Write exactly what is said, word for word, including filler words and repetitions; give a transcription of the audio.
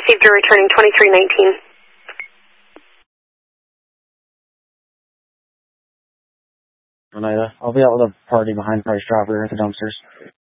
received. You're returning twenty-three nineteen. Oneida, I'll be out with a party behind Price Dropper at the dumpsters.